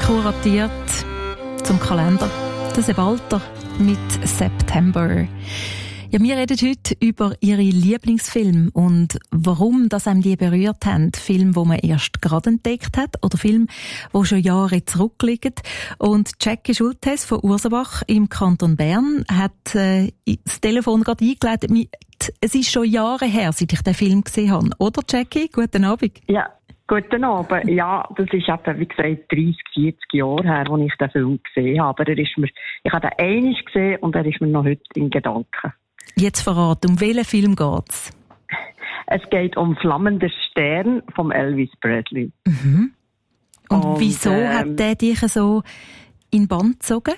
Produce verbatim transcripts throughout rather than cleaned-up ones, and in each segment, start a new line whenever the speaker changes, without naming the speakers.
kuratiert zum Kalender. Das ist Walter mit September. Ja, wir reden heute über Ihre Lieblingsfilme und warum das einem die berührt haben. Filme, die man erst gerade entdeckt hat oder Filme, die schon Jahre zurückliegen. Und Jackie Schultes von Ursabach im Kanton Bern hat äh, das Telefon gerade eingeleitet mit, es ist schon Jahre her, seit ich den Film gesehen habe. Oder, Jackie? Guten Abend.
Ja, guten Abend. Ja, das ist eben, wie gesagt, dreissig, vierzig Jahre her, als ich den Film gesehen habe. Aber er ist mir, ich habe den einmal gesehen und er ist mir noch heute in Gedanken.
Jetzt verraten, um welchen Film geht's?
Es geht um «Flammender Stern» von Elvis Presley.
Mhm. Und, und wieso ähm, hat der dich so in den Bann gezogen?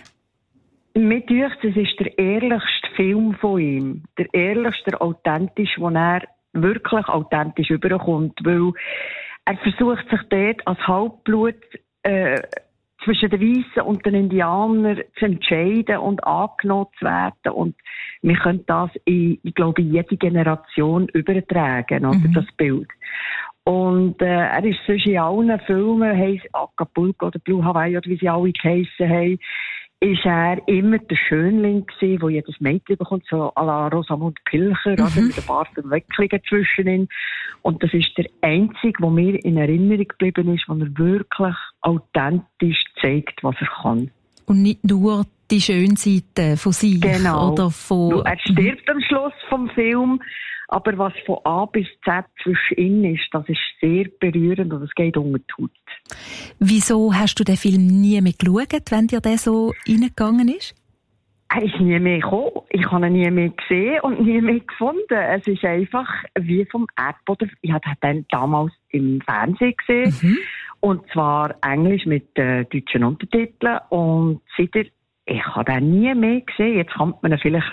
Mir dünkt, es ist der ehrlichste Film von ihm. Der ehrlichste, der authentisch, wo er wirklich authentisch überkommt. Weil er versucht sich dort als Halbblut äh, zwischen den Weißen und den Indianern zu entscheiden und angenommen zu werden. Und wir können das in, ich glaube, in jede Generation übertragen, oder, mhm. das Bild. Und äh, er ist sonst in allen Filmen, heisst Acapulco oder Blue Hawaii oder wie sie alle geheissen haben, ist er immer der Schönling gewesen, wo jedes Mädchen bekommt, so à la Rosamund Pilcher, mhm. also mit ein paar Verwicklungen zwischen ihnen. Und das ist der einzige, der mir in Erinnerung geblieben ist, wo er wirklich authentisch zeigt, was er kann.
Und nicht nur die schöne Seite von sich,
genau.
Oder von...
Er stirbt mhm. am Schluss vom Film, aber was von A bis Z zwischen ihnen ist, das ist sehr berührend und es geht unter die Haut.
Wieso hast du den Film nie mehr geschaut, wenn dir der so reingegangen ist?
Er ist nie mehr gekommen. Ich habe ihn nie mehr gesehen und nie mehr gefunden. Es ist einfach wie vom Erdboden. Ich habe den damals im Fernsehen gesehen. Mhm. Und zwar Englisch mit äh, deutschen Untertiteln. Und seitdem, ich habe den nie mehr gesehen. Jetzt kann man ihn vielleicht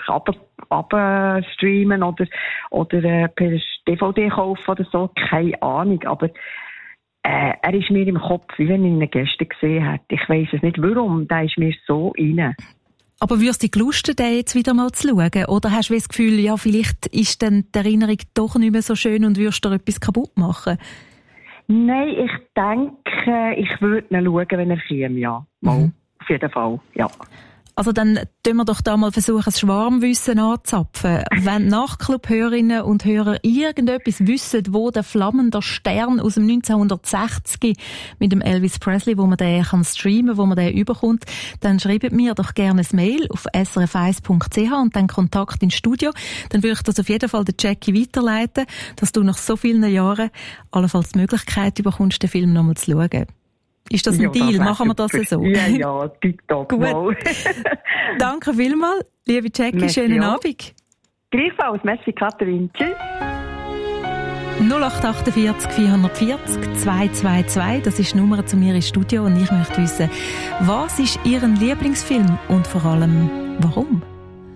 abstreamen oder, oder äh, per D V D kaufen oder so. Keine Ahnung. Aber äh, er ist mir im Kopf, wie wenn ich ihn gestern gesehen hätte. Ich weiss es nicht warum. Der ist mir so rein.
Aber würdest du dich lusten, den jetzt wieder mal zu schauen? Oder hast du das Gefühl, ja, vielleicht ist dann die Erinnerung doch nicht mehr so schön und würdest du etwas kaputt machen?
Nein, ich denke, ich würde ihn schauen, wenn er käme, ja. Mal. Mhm. Auf jeden Fall, ja.
Also dann tun wir doch da mal versuchen, das Schwarmwissen anzuzapfen. Wenn Nachtclub-Hörerinnen und Hörer irgendetwas wissen, wo der flammende Stern aus dem neunzehnhundertsechzig mit dem Elvis Presley, wo man den kann streamen, wo man den überkommt, dann schreibt mir doch gerne ein Mail auf s r f eins punkt c h und dann Kontakt ins Studio. Dann würde ich das auf jeden Fall der Jackie weiterleiten, dass du nach so vielen Jahren allenfalls die Möglichkeit bekommst, den Film nochmal zu schauen. Ist das ein ja, Deal? Das Machen wir das so?
Ja, ja, TikTok mal.
Danke vielmals, liebe Jackie, merci schönen auch. Abend.
Gleichfalls, merci Katrin. Tschüss.
null acht achtundvierzig vierhundertvierzig zweihundertzweiundzwanzig, das ist die Nummer zu mir ins Studio und ich möchte wissen, was ist Ihr Lieblingsfilm und vor allem, warum?